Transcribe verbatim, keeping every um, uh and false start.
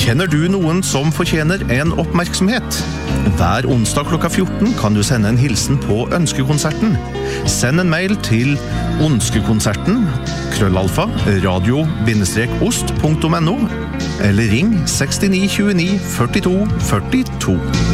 Kjenner du noen som fortjener en oppmerksomhet? Hver onsdag klokka fjorten kan du sende en hilsen på Ønskekonserten. Send en mail til Ønskekonserten, krøllalfa, radio-ost punktum no, eller ring seks ni to ni førtito førtito.